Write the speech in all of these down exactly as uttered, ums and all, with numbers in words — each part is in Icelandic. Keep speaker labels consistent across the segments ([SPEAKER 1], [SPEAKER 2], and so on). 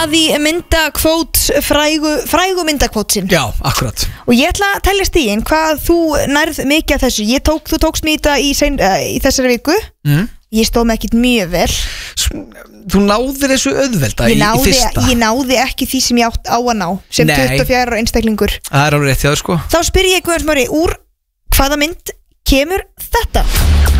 [SPEAKER 1] að því myndakvót frægu, frægu myndakvótsin.
[SPEAKER 2] Já, akkurat.
[SPEAKER 1] Og ég ætla að telja stíðin hvað þú nærð mikið af þessu. Ég tók, þú tókst mér þetta í, sein, uh, í þessari viku.
[SPEAKER 2] Mm.
[SPEAKER 1] Ég stóð mig ekkert mjög vel.
[SPEAKER 2] Þú náðir þessu auðvelda í,
[SPEAKER 1] náði,
[SPEAKER 2] í fyrsta.
[SPEAKER 1] Ég náði ekki því sem ég átt á að ná sem
[SPEAKER 2] Nei.
[SPEAKER 1] tuttugu og fjögurra ára einstaklingur.
[SPEAKER 2] Það er alveg rétt hjá þér sko.
[SPEAKER 1] Þá spyr ég Guðjón Smári, úr hvaða mynd kemur þetta?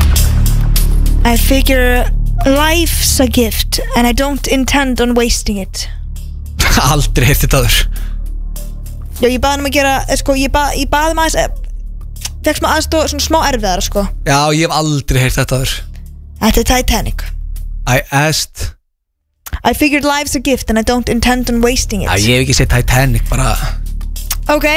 [SPEAKER 1] I figure life's a gift and I don't intend on wasting it.
[SPEAKER 2] Aldrei heyrt þetta aður.
[SPEAKER 1] Já, ég baði um að gera, sko, ég baði ba, um aðeins, fekk smá aðstóð, svona smá erfiðara, sko.
[SPEAKER 2] Já, ég hef aldrei heyrt þetta aður.
[SPEAKER 1] Þetta er Titanic.
[SPEAKER 2] I asked
[SPEAKER 1] I figured life's a gift and I don't intend on wasting it.
[SPEAKER 2] Já, ég hef ekki séð Titanic, bara.
[SPEAKER 1] Ok.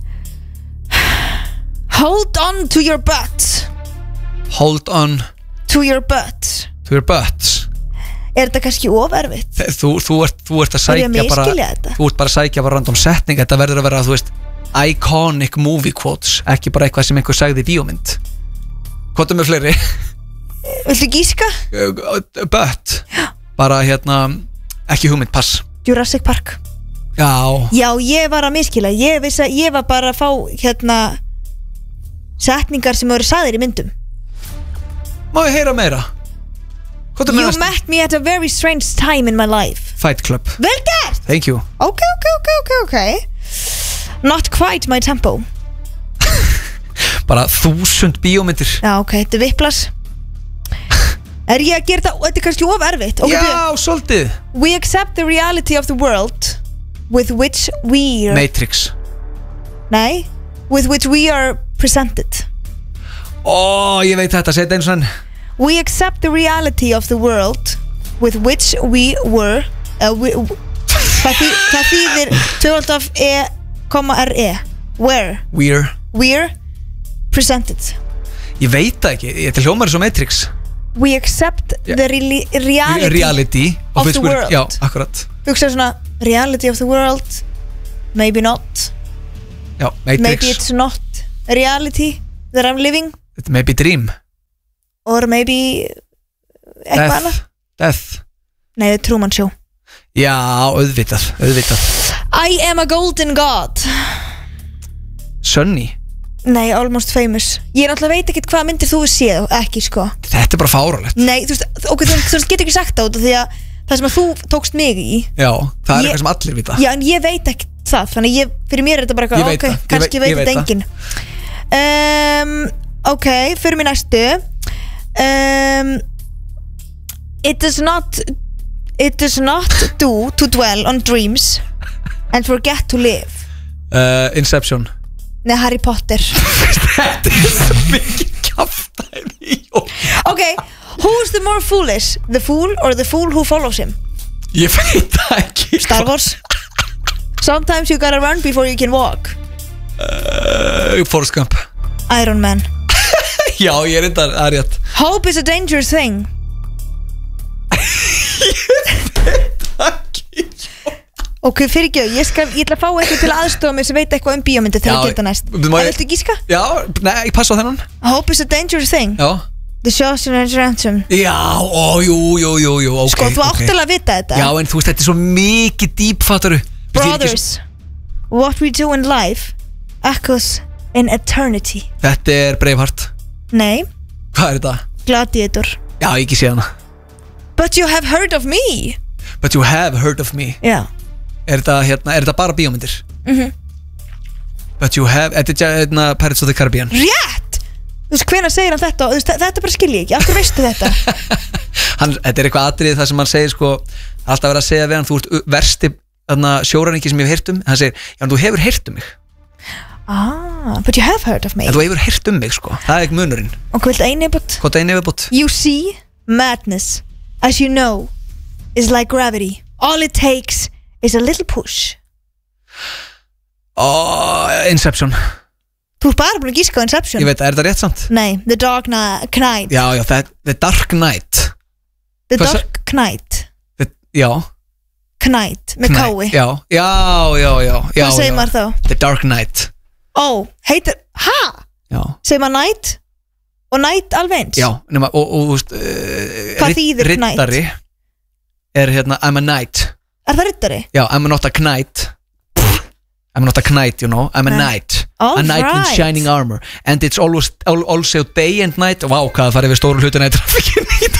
[SPEAKER 1] Hold on to your butt.
[SPEAKER 2] Hold on
[SPEAKER 1] To your butt.
[SPEAKER 2] to your butts.
[SPEAKER 1] Er þetta kannski ofervitt?
[SPEAKER 2] Þú, þú, ert, þú ert að sækja
[SPEAKER 1] Er ég að
[SPEAKER 2] bara
[SPEAKER 1] misskilja þetta?
[SPEAKER 2] Þú ert bara að sækja bara random setning. Þetta verður að vera, þú veist, iconic movie quotes, ekki bara eitthvað sem einhver sagði í bíómynd. Hvað er með fleiri?
[SPEAKER 1] Viltu gíska?
[SPEAKER 2] But bara hérna, ekki hugmynd, pass.
[SPEAKER 1] Jurassic Park.
[SPEAKER 2] Já.
[SPEAKER 1] Já, ég var að misskilja. Ég vissi að ég var bara að fá hérna setningar sem eru sagðir í myndum.
[SPEAKER 2] Má ég heyra meira? Hvað er með
[SPEAKER 1] You
[SPEAKER 2] næsta?
[SPEAKER 1] met me at a very strange time in my life.
[SPEAKER 2] Fight Club.
[SPEAKER 1] Vel gert!
[SPEAKER 2] Thank you.
[SPEAKER 1] Ok, ok, ok, ok, ok. Not quite my tempo.
[SPEAKER 2] Bara þúsund bíómyndir.
[SPEAKER 1] Já, ok, þetta er vipplas. Er ég að gera þetta, þetta er kannski of erfitt. Okay,
[SPEAKER 2] Já,
[SPEAKER 1] byrju.
[SPEAKER 2] svolítið.
[SPEAKER 1] We accept the reality of the world with which we are,
[SPEAKER 2] Matrix.
[SPEAKER 1] Nei, with which we are presented.
[SPEAKER 2] Ó, ég veit þetta, segð þetta eins og enn.
[SPEAKER 1] We accept the reality of the world with which we were uh, we, Hvað þý, hvað þýðir tvöfald af E, R, E Where
[SPEAKER 2] We're
[SPEAKER 1] We're presented.
[SPEAKER 2] Ég veit það ekki, ég til hljómar svo Matrix.
[SPEAKER 1] We accept
[SPEAKER 2] Yeah.
[SPEAKER 1] the re reality,
[SPEAKER 2] Reality
[SPEAKER 1] of
[SPEAKER 2] which
[SPEAKER 1] the
[SPEAKER 2] we're-
[SPEAKER 1] world.
[SPEAKER 2] Já, akkurat.
[SPEAKER 1] Þú hugsa svona, reality of the world. Maybe not.
[SPEAKER 2] Já, Matrix.
[SPEAKER 1] Maybe it's not reality that I'm living.
[SPEAKER 2] It may be dream.
[SPEAKER 1] Or maybe eitthvað
[SPEAKER 2] Death.
[SPEAKER 1] annað.
[SPEAKER 2] Death.
[SPEAKER 1] Nei, það er Truman Show.
[SPEAKER 2] Já, auðvitað, auðvitað.
[SPEAKER 1] I am a golden god.
[SPEAKER 2] Sunny.
[SPEAKER 1] Nei, Almost Famous. Ég er alltaf veit ekkert hvað myndir þú séð ekki, sko.
[SPEAKER 2] Þetta er bara fáránlegt.
[SPEAKER 1] Nei, þú veist, ok, þú, þú getur ekki sagt það út af því að það sem að þú tókst mig í.
[SPEAKER 2] Já, það er
[SPEAKER 1] Ég-
[SPEAKER 2] eitthvað sem allir vita.
[SPEAKER 1] Já, en ég veit ekki það. Þannig að ég, fyrir mér er þetta bara
[SPEAKER 2] Ég
[SPEAKER 1] eitthvað,
[SPEAKER 2] veit
[SPEAKER 1] ok,
[SPEAKER 2] það, ég
[SPEAKER 1] kannski
[SPEAKER 2] veit-
[SPEAKER 1] veit
[SPEAKER 2] ég
[SPEAKER 1] þetta
[SPEAKER 2] veit
[SPEAKER 1] enginn. um, Ok, fyrir mér næstu. um, It does not It does not do to dwell on dreams and forget to live.
[SPEAKER 2] uh, Inception.
[SPEAKER 1] Nei, Harry Potter.
[SPEAKER 2] Þetta er svo mikið kjaftæði.
[SPEAKER 1] Ok, who's the more foolish? The fool or the fool who follows him?
[SPEAKER 2] Ég veit það ekki.
[SPEAKER 1] Star Wars. Sometimes you gotta run before you can walk.
[SPEAKER 2] uh, Forrest Gump.
[SPEAKER 1] Iron Man.
[SPEAKER 2] Já, ég er þetta, það er rétt.
[SPEAKER 1] Hope is a dangerous thing. Ok, fyrir ekki, ég, skal, ég ætla að fá eitthvað til að aðstofa mig sem veit eitthvað um bíómyndi þegar
[SPEAKER 2] Já,
[SPEAKER 1] ég geta næst.
[SPEAKER 2] má
[SPEAKER 1] En
[SPEAKER 2] ég-
[SPEAKER 1] viltu gíska?
[SPEAKER 2] Já, nei, ég passa á þennan.
[SPEAKER 1] Hope is a dangerous thing.
[SPEAKER 2] Já.
[SPEAKER 1] The Shawshank Ransom.
[SPEAKER 2] Já, ó, jú, jú, jú, jú, ok.
[SPEAKER 1] Sko, þú
[SPEAKER 2] ok.
[SPEAKER 1] átt alveg að vita þetta.
[SPEAKER 2] Já, en þú veist, þetta er svo mikið dýp, fattaru.
[SPEAKER 1] Brothers, what we do in life echoes in eternity.
[SPEAKER 2] Þetta er Braveheart.
[SPEAKER 1] Nei,
[SPEAKER 2] Hvað er þetta?
[SPEAKER 1] Gladiator.
[SPEAKER 2] Já, ég ekki sé hana.
[SPEAKER 1] But you have heard of me.
[SPEAKER 2] But you have heard of me.
[SPEAKER 1] Já.
[SPEAKER 2] Er þetta, hérna, er þetta bara bíómyndir?
[SPEAKER 1] Mhm.
[SPEAKER 2] But you have, þetta er hérna Pirates of the Caribbean.
[SPEAKER 1] Rétt! Þú veist, hvenær segir hann þetta? Þú veist, þetta bara skil ég ekki. Af hverju veistu þetta?
[SPEAKER 2] Hann, þetta er eitthvað atrið það sem hann segir, sko, alltaf verið að segja við hann, þú ert u- versti sjóræningi sem ég hef heyrt um. Hann segir, já, en þú hefur heyrt um mig.
[SPEAKER 1] Ah, but you have heard of me.
[SPEAKER 2] En þú hefur heyrt um mig, sko. Það er ekki munurinn.
[SPEAKER 1] Og hvað viltu einu bútt?
[SPEAKER 2] Hvað er einu viðbútt?
[SPEAKER 1] You see, madness, as you know, is like gravity. All it takes is a little push.
[SPEAKER 2] Oh, Inception.
[SPEAKER 1] Þú ert bara búin að gíska á Inception.
[SPEAKER 2] Ég veit, er þetta rétt samt?
[SPEAKER 1] Nei, The Dark Knight.
[SPEAKER 2] Já, já, það er The Dark Knight.
[SPEAKER 1] The
[SPEAKER 2] Hvað sa-
[SPEAKER 1] Dark Knight.
[SPEAKER 2] The, já.
[SPEAKER 1] Knight, með
[SPEAKER 2] Knight,
[SPEAKER 1] kái.
[SPEAKER 2] Já, já, já, já, já.
[SPEAKER 1] Hvað segir
[SPEAKER 2] já.
[SPEAKER 1] maður þá?
[SPEAKER 2] The Dark Knight.
[SPEAKER 1] Ó, heitir, ha?
[SPEAKER 2] Já.
[SPEAKER 1] Segir maður Knight? Og Knight alveg eins?
[SPEAKER 2] Já, nema, og, og, þú veist uh,
[SPEAKER 1] Hvað þýðir knight?
[SPEAKER 2] riddari er hérna, I'm a knight.
[SPEAKER 1] Er það riddari?
[SPEAKER 2] Já, I'm not a knight I'm not a knight, you know, I'm a knight
[SPEAKER 1] All
[SPEAKER 2] A knight in
[SPEAKER 1] right.
[SPEAKER 2] shining armor And it's always, al- also day and night Vá, hvað það farið við stóru hlutina í trafikkinni